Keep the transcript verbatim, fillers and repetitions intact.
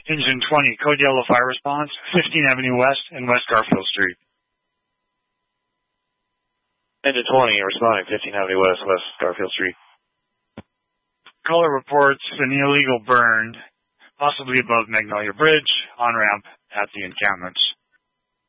Engine twenty, code yellow fire response, fifteenth Avenue West and West Garfield Street. Engine twenty, responding, fifteenth Avenue West, West Garfield Street. Caller reports an illegal burn, possibly above Magnolia Bridge, on ramp at the encampments.